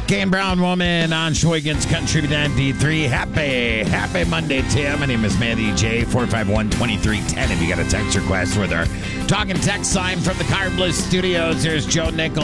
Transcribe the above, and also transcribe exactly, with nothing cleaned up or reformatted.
Kane Brown Woman on Sheboygan's Country ninety-three. Happy, happy Monday to you. My name is Matty J. four five one, two three one zero. If you got a text request with our talking text line from the Carbless Studios, there's Joe Nickel